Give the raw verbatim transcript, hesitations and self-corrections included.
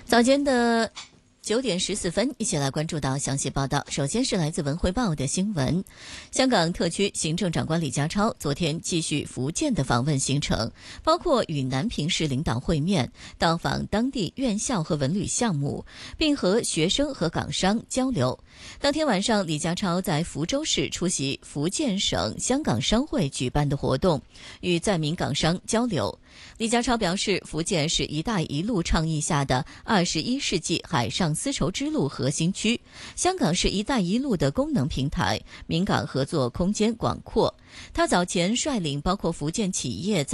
早间的九点十四分，一起来关注到详细报道。首先是来自文汇报的新闻，香港特区行政长官李家超昨天继续福建的访问行程，包括与南平市领导会面，到访当地院校和文旅项目，并和学生和港商交流。当天晚上，李家超在福州市出席福建省香港商会举办的活动，与在闽港商交流。李家超表示，福建是一带一路倡议下的二十一世纪海上丝绸之路核心区，香港是一带一路的功能平台，闽港合作空间广阔。他早前率领包括福建企业